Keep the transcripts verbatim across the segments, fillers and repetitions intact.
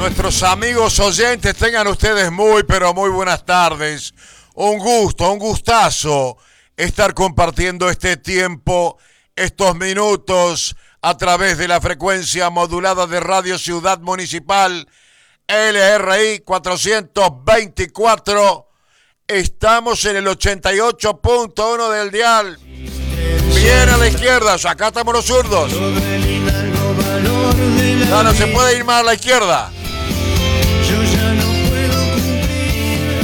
Nuestros amigos oyentes, tengan ustedes muy, pero muy buenas tardes. Un gusto, un gustazo estar compartiendo este tiempo, estos minutos, a través de la frecuencia modulada de Radio Ciudad Municipal, L R I cuatrocientos veinticuatro. Estamos en el ochenta y ocho punto uno del dial. Bien a la izquierda, acá estamos los zurdos. No, no se puede ir más a la izquierda. Yo ya no puedo cumplir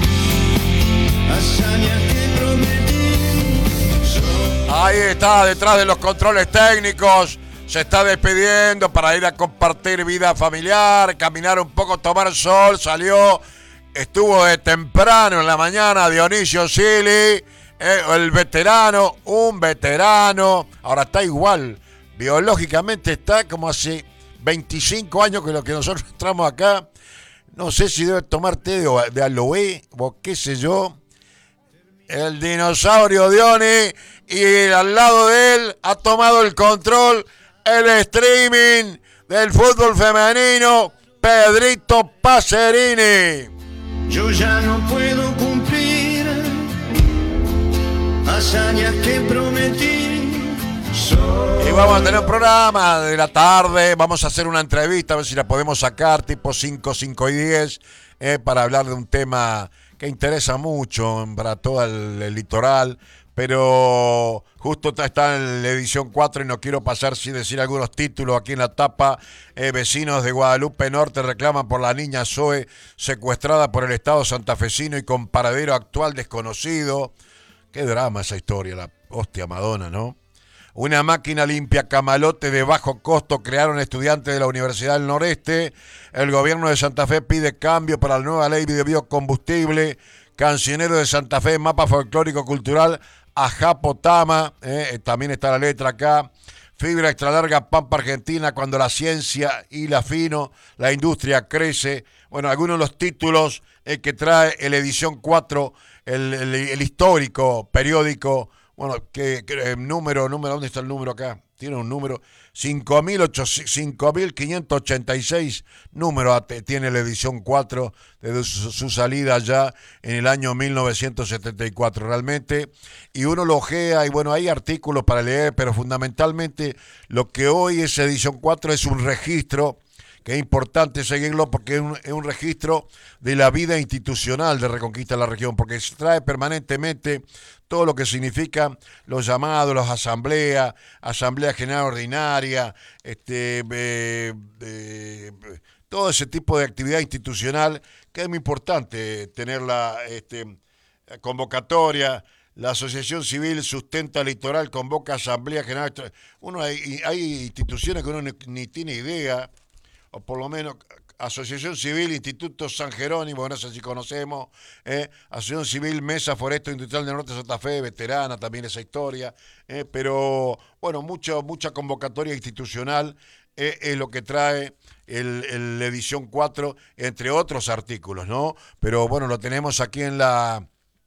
hazañas que prometí. Ahí está, detrás de los controles técnicos. Se está despidiendo para ir a compartir vida familiar, caminar un poco, tomar sol. Salió, estuvo de temprano en la mañana Dionisio Sili, eh, el veterano, un veterano. Ahora está igual, biológicamente está como hace veinticinco años que lo que nosotros entramos acá. No sé si debe tomar té de, de aloe o qué sé yo. El dinosaurio Diony, y al lado de él ha tomado el control, el streaming del fútbol femenino, Pedrito Pacerini. Yo ya no puedo cumplir hazañas que prometí. Y vamos a tener un programa de la tarde, vamos a hacer una entrevista, a ver si la podemos sacar, tipo cinco, cinco y diez, eh, para hablar de un tema que interesa mucho para todo el, el litoral, pero justo está en la edición cuatro y no quiero pasar sin decir algunos títulos aquí en la tapa. Eh, vecinos de Guadalupe Norte reclaman por la niña Zoe, secuestrada por el Estado santafesino y con paradero actual desconocido. Qué drama esa historia, la hostia Madonna, ¿no? Una máquina limpia camalote de bajo costo crearon estudiantes de la Universidad del Noreste. El gobierno de Santa Fe pide cambio para la nueva ley de biocombustible. Cancionero de Santa Fe, mapa folclórico cultural, Ajapotama. Eh, también está la letra acá. Fibra extra larga, Pampa Argentina, cuando la ciencia y la fino, la industria crece. Bueno, algunos de los títulos eh, que trae el edición cuatro, el, el, el histórico periódico. Bueno, ¿qué, qué número, número, ¿dónde está el número acá? Tiene un número, cinco mil quinientos ochenta y seis número tiene la edición cuatro desde su, su salida ya en el año mil novecientos setenta y cuatro realmente. Y uno lo ojea y bueno, hay artículos para leer, pero fundamentalmente lo que hoy es edición cuatro es un registro, que es importante seguirlo porque es un, es un registro de la vida institucional de Reconquista de la región, porque se trae permanentemente todo lo que significa los llamados, las asambleas, asamblea general ordinaria, este, eh, eh, todo ese tipo de actividad institucional que es muy importante tenerla, este, convocatoria. La Asociación Civil Sustenta Litoral convoca asamblea general. Uno hay, hay instituciones que uno ni, ni tiene idea, o por lo menos Asociación Civil Instituto San Jerónimo, no sé si conocemos, eh, Asociación Civil Mesa Foresto Industrial del Norte de Santa Fe, veterana también esa historia, eh, pero bueno, mucho, mucha convocatoria institucional eh, es lo que trae el, el edición cuatro, entre otros artículos, ¿no? Pero bueno, lo tenemos aquí en la...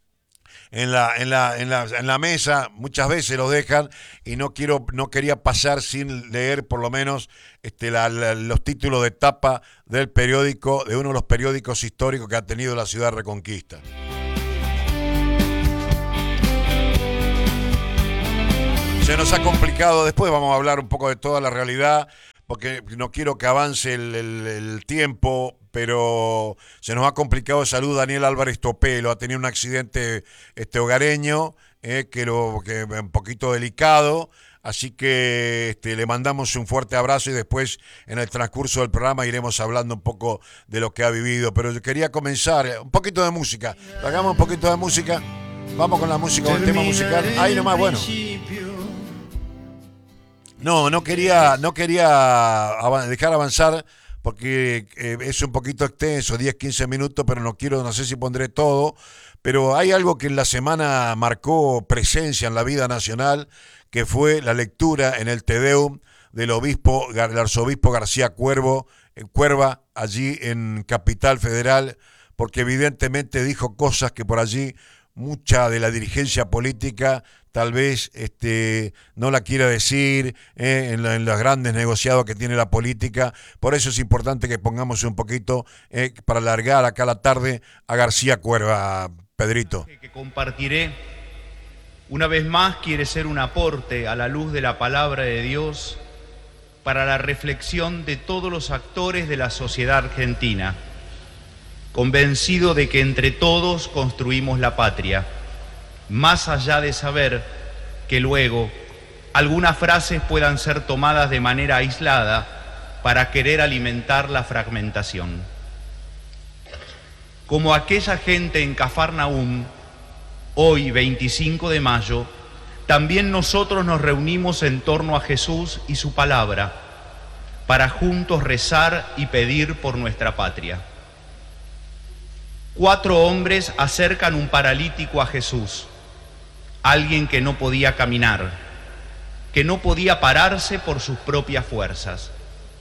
En la, en la, en la, en la mesa, muchas veces lo dejan y no quiero, no quería pasar sin leer por lo menos este, la, la, los títulos de tapa del periódico, de uno de los periódicos históricos que ha tenido la ciudad Reconquista. Se nos ha complicado, después vamos a hablar un poco de toda la realidad, porque no quiero que avance el, el, el tiempo, pero se nos ha complicado de salud. Daniel Álvarez Topelo ha tenido un accidente este, hogareño, eh, que, lo, que un poquito delicado, así que este, le mandamos un fuerte abrazo y después en el transcurso del programa iremos hablando un poco de lo que ha vivido. Pero yo quería comenzar, un poquito de música, hagamos un poquito de música, vamos con la música, con el tema musical, ahí nomás, bueno. No, no quería, no quería dejar avanzar porque eh, es un poquito extenso, diez, quince minutos, pero no quiero, no sé si pondré todo, pero hay algo que en la semana marcó presencia en la vida nacional, que fue la lectura en el Te Deum del obispo, el arzobispo García Cuervo, Cuerva, allí en Capital Federal, porque evidentemente dijo cosas que por allí mucha de la dirigencia política tal vez este, no la quiera decir eh, en, la, en los grandes negociados que tiene la política. Por eso es importante que pongamos un poquito, eh, para alargar acá la tarde, a García Cuerva, Pedrito. Que compartiré, una vez más, quiere ser un aporte a la luz de la palabra de Dios para la reflexión de todos los actores de la sociedad argentina, convencido de que entre todos construimos la patria, más allá de saber que luego algunas frases puedan ser tomadas de manera aislada para querer alimentar la fragmentación. Como aquella gente en Cafarnaúm, hoy veinticinco de mayo, también nosotros nos reunimos en torno a Jesús y su palabra para juntos rezar y pedir por nuestra patria. Cuatro hombres acercan un paralítico a Jesús, alguien que no podía caminar, que no podía pararse por sus propias fuerzas.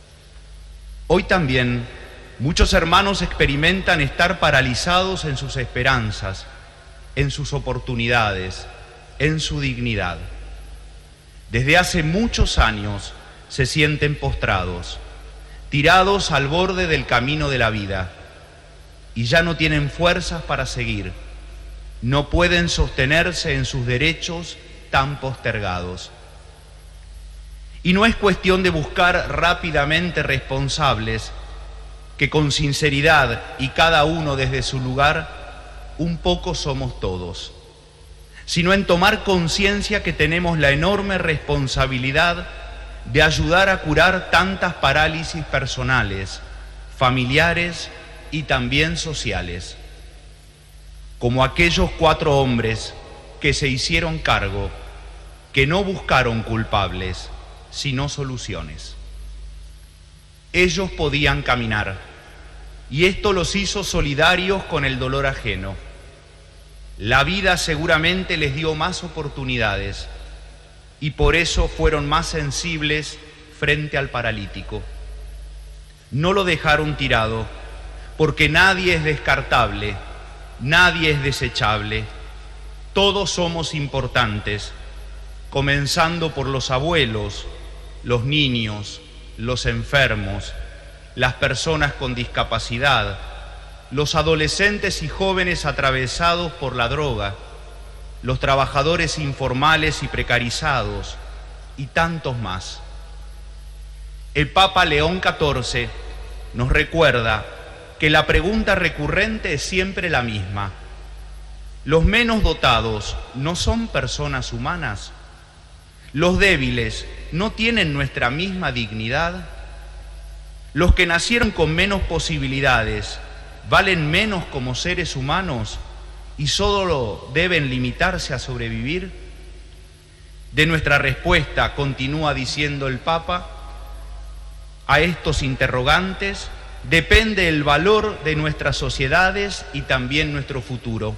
Hoy también muchos hermanos experimentan estar paralizados en sus esperanzas, en sus oportunidades, en su dignidad. Desde hace muchos años se sienten postrados, tirados al borde del camino de la vida, y ya no tienen fuerzas para seguir. No pueden sostenerse en sus derechos tan postergados. Y no es cuestión de buscar rápidamente responsables, que con sinceridad y cada uno desde su lugar, un poco somos todos, sino en tomar conciencia que tenemos la enorme responsabilidad de ayudar a curar tantas parálisis personales, familiares y también sociales, como aquellos cuatro hombres que se hicieron cargo, que no buscaron culpables, sino soluciones. Ellos podían caminar, y esto los hizo solidarios con el dolor ajeno. La vida seguramente les dio más oportunidades, y por eso fueron más sensibles frente al paralítico. No lo dejaron tirado, porque nadie es descartable, nadie es desechable. Todos somos importantes, comenzando por los abuelos, los niños, los enfermos, las personas con discapacidad, los adolescentes y jóvenes atravesados por la droga, los trabajadores informales y precarizados, y tantos más. El Papa León catorce nos recuerda que la pregunta recurrente es siempre la misma: ¿los menos dotados no son personas humanas? ¿Los débiles no tienen nuestra misma dignidad? ¿Los que nacieron con menos posibilidades valen menos como seres humanos y solo deben limitarse a sobrevivir? De nuestra respuesta, continúa diciendo el Papa, a estos interrogantes depende el valor de nuestras sociedades y también nuestro futuro.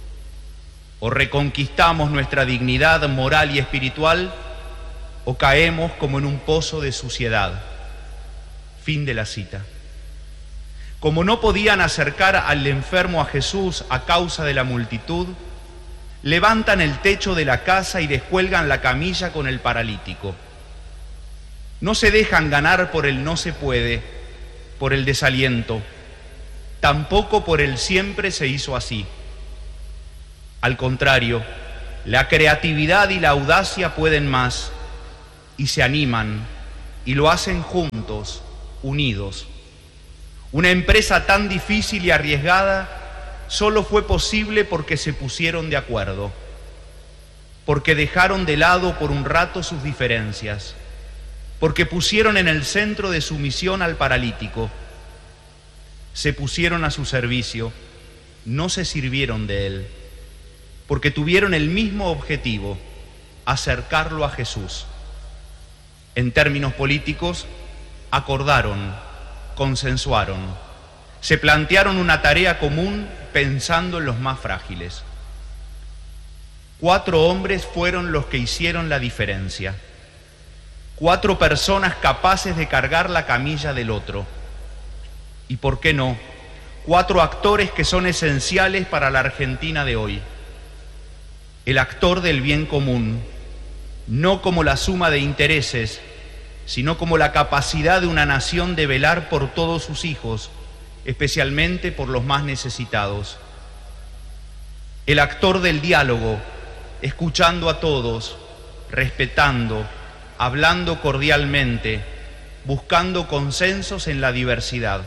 O reconquistamos nuestra dignidad moral y espiritual, o caemos como en un pozo de suciedad. Fin de la cita. Como no podían acercar al enfermo a Jesús a causa de la multitud, levantan el techo de la casa y descuelgan la camilla con el paralítico. No se dejan ganar por el no se puede, por el desaliento, tampoco por el siempre se hizo así. Al contrario, la creatividad y la audacia pueden más, y se animan, y lo hacen juntos, unidos. Una empresa tan difícil y arriesgada solo fue posible porque se pusieron de acuerdo, porque dejaron de lado por un rato sus diferencias, porque pusieron en el centro de su misión al paralítico. Se pusieron a su servicio, no se sirvieron de él, porque tuvieron el mismo objetivo: acercarlo a Jesús. En términos políticos, acordaron, consensuaron, se plantearon una tarea común pensando en los más frágiles. Cuatro hombres fueron los que hicieron la diferencia. Cuatro personas capaces de cargar la camilla del otro. Y por qué no, cuatro actores que son esenciales para la Argentina de hoy. el actor del bien común, no como la suma de intereses, sino como la capacidad de una nación de velar por todos sus hijos, especialmente por los más necesitados. El actor del diálogo, escuchando a todos, respetando, hablando cordialmente, buscando consensos en la diversidad.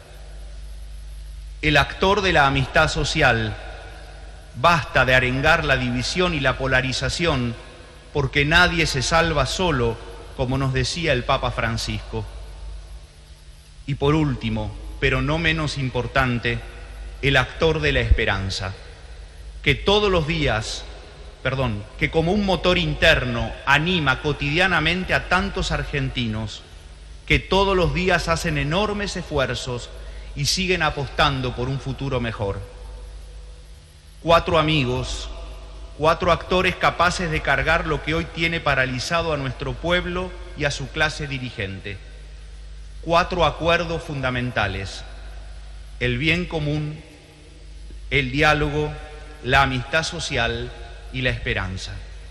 El actor de la amistad social, basta de arengar la división y la polarización, porque nadie se salva solo, como nos decía el Papa Francisco. Y por último, pero no menos importante, el actor de la esperanza, que todos los días, perdón, que como un motor interno anima cotidianamente a tantos argentinos que todos los días hacen enormes esfuerzos y siguen apostando por un futuro mejor. Cuatro amigos, cuatro actores capaces de cargar lo que hoy tiene paralizado a nuestro pueblo y a su clase dirigente. Cuatro acuerdos fundamentales: el bien común, el diálogo, la amistad social y la esperanza.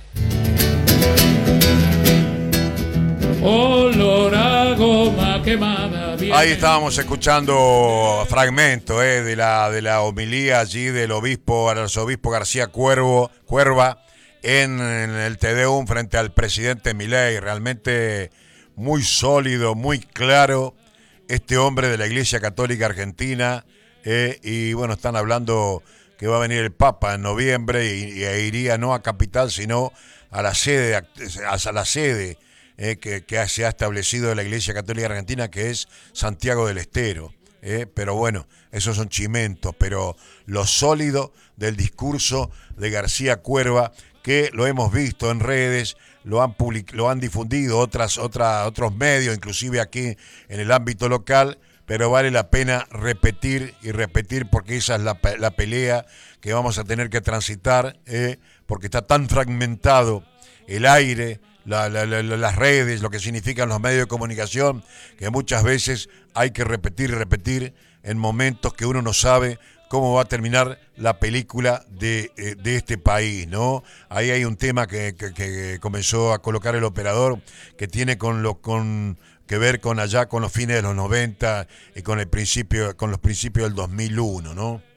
Olor a goma quemada. Ahí estábamos escuchando fragmentos eh, de la de la homilía allí del obispo, arzobispo García Cuervo, Cuerva en, en el Te Deum frente al presidente Milei. Realmente muy sólido, muy claro este hombre de la Iglesia Católica Argentina eh, y bueno, están hablando que va a venir el Papa en noviembre y, y iría no a Capital sino a la sede, a la sede Eh, que, que se ha establecido de la Iglesia Católica Argentina, que es Santiago del Estero. Eh, pero bueno, esos son chimentos, pero lo sólido del discurso de García Cuerva, que lo hemos visto en redes, lo han public- lo han difundido otras, otra, otros medios, inclusive aquí en el ámbito local, pero vale la pena repetir y repetir porque esa es la, la pelea que vamos a tener que transitar, eh, porque está tan fragmentado el aire, La, la, la, las redes, lo que significan los medios de comunicación, que muchas veces hay que repetir y repetir en momentos que uno no sabe cómo va a terminar la película de, de este país, ¿no? Ahí hay un tema que, que, que comenzó a colocar el operador que tiene con lo con que ver con allá con los fines de los noventa y con el principio con los principios del dos mil uno, ¿no?